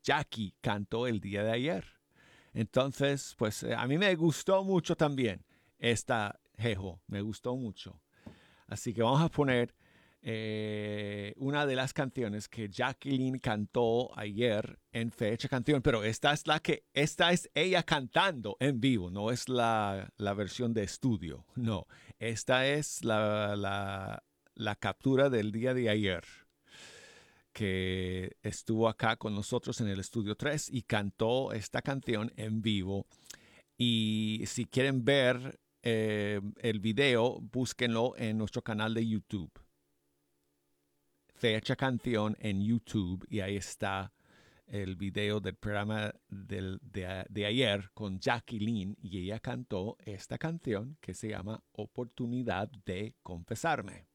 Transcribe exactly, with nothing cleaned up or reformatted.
Jackie cantó el día de ayer. Entonces, pues eh, a mí me gustó mucho también esta Jejo, me gustó mucho. Así que vamos a poner eh, una de las canciones que Jacqueline cantó ayer en Fecha Canción, pero esta es la que, esta es ella cantando en vivo, no es la, la versión de estudio, no, esta es la, la, la captura del día de ayer, que estuvo acá con nosotros en el estudio tres y cantó esta canción en vivo. Y si quieren ver eh, el video, búsquenlo en nuestro canal de YouTube. Fecha Canción en YouTube y ahí está el video del programa del, de, de ayer con Jacqueline y ella cantó esta canción que se llama Oportunidad de Confesarme.